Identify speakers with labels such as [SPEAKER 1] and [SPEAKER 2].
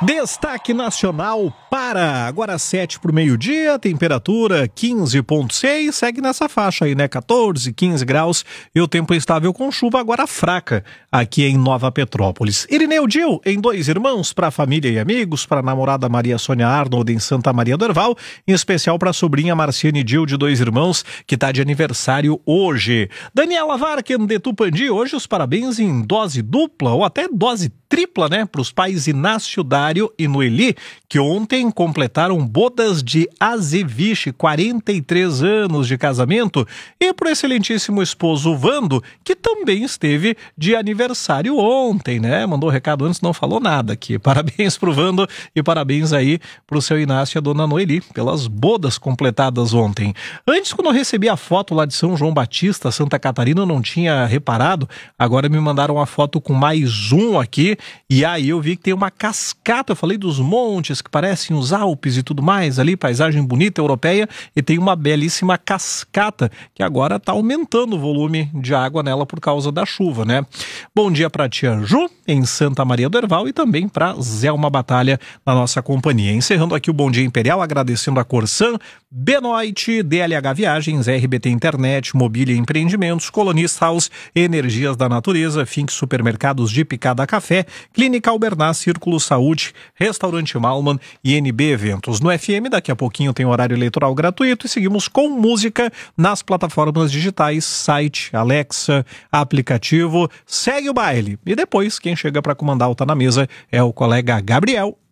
[SPEAKER 1] Destaque nacional para agora 7 para o meio-dia, temperatura 15,6, segue nessa faixa aí, né? 14, 15 graus e o tempo instável com chuva agora fraca aqui em Nova Petrópolis. Irineu Dil em Dois Irmãos, para família e amigos, para a namorada Maria Sônia Arnold em Santa Maria do Herval, em especial para a sobrinha Marciane Dil de Dois Irmãos, que está de aniversário hoje. Daniela Varken de Tupandi, hoje os parabéns em dose dupla ou até dose tripla, né, para os pais Inácio Dário e Noeli, que ontem completaram bodas de azeviche, 43 anos de casamento, e para o excelentíssimo esposo Vando, que também esteve de aniversário ontem, né, mandou recado antes, não falou nada aqui. Parabéns para o Vando e parabéns aí para o seu Inácio e a dona Noeli, pelas bodas completadas ontem. Antes, quando eu recebi a foto lá de São João Batista, Santa Catarina, eu não tinha reparado, agora me mandaram uma foto com mais um aqui, e aí eu vi que tem uma cascata, eu falei dos montes que parecem os Alpes e tudo mais ali, paisagem bonita europeia, e tem uma belíssima cascata que agora está aumentando o volume de água nela por causa da chuva, né? Bom dia para tia Ju, em Santa Maria do Herval, e também para Zelma Batalha na nossa companhia. Encerrando aqui o Bom Dia Imperial, agradecendo a Corsan, Benoit, DLH Viagens, RBT Internet, Mobília e Empreendimentos, Colonista House, Energias da Natureza, Fink Supermercados de Picada Café, Clínica Albernaz, Círculo Saúde, Restaurante Malman e NB Eventos. No FM, daqui a pouquinho tem horário eleitoral gratuito e seguimos com música nas plataformas digitais, site, Alexa, aplicativo. Segue o baile. E depois, quem chega para comandar o Tá na Mesa é o colega Gabriel